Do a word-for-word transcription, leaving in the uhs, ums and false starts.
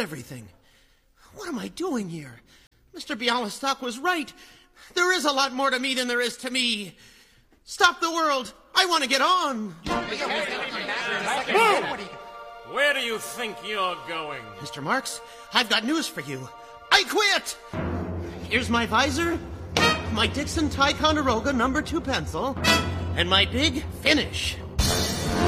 everything. What am I doing here? Mister Bialystok was right. There is a lot more to me than there is to me. Stop the world. I want to get on. Where do you think you're going? Mister Marks, I've got news for you. I quit! Here's my visor, my Dixon Ticonderoga number two pencil, and my big finish.